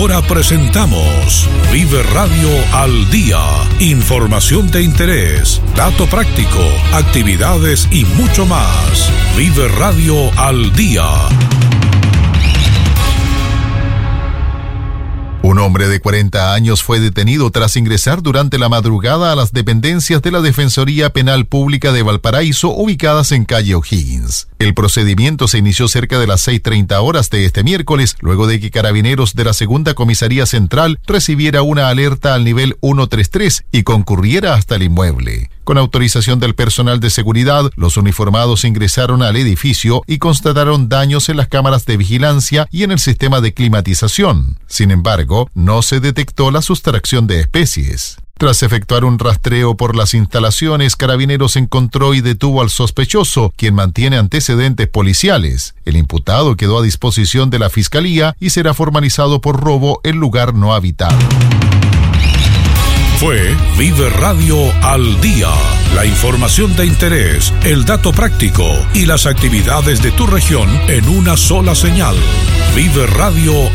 Ahora presentamos Vive Radio al Día. Información de interés, dato práctico, actividades y mucho más. Vive Radio al Día. Un hombre de 40 años fue detenido tras ingresar durante la madrugada a las dependencias de la Defensoría Penal Pública de Valparaíso, ubicadas en calle O'Higgins. El procedimiento se inició cerca de las 6:30 horas de este miércoles, luego de que Carabineros de la Segunda Comisaría Central recibiera una alerta al nivel 133 y concurriera hasta el inmueble. Con autorización del personal de seguridad, los uniformados ingresaron al edificio y constataron daños en las cámaras de vigilancia y en el sistema de climatización. Sin embargo, no se detectó la sustracción de especies. Tras efectuar un rastreo por las instalaciones, Carabineros encontró y detuvo al sospechoso, quien mantiene antecedentes policiales. El imputado quedó a disposición de la Fiscalía y será formalizado por robo en lugar no habitado. Fue Vive Radio al Día. La información de interés, el dato práctico y las actividades de tu región en una sola señal. Vive Radio